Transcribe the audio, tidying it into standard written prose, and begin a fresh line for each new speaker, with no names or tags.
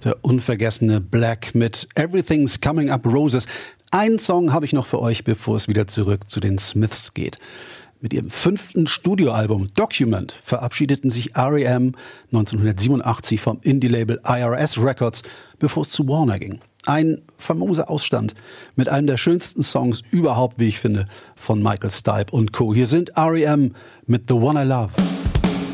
Der unvergessene Black mit Everything's Coming Up Roses. Einen Song habe ich noch für euch, bevor es wieder zurück zu den Smiths geht. Mit ihrem 5. Studioalbum Document verabschiedeten sich R.E.M. 1987 vom Indie-Label IRS Records, bevor es zu Warner ging. Ein famoser Ausstand mit einem der schönsten Songs überhaupt, wie ich finde, von Michael Stipe und Co. Hier sind R.E.M. mit The One I Love.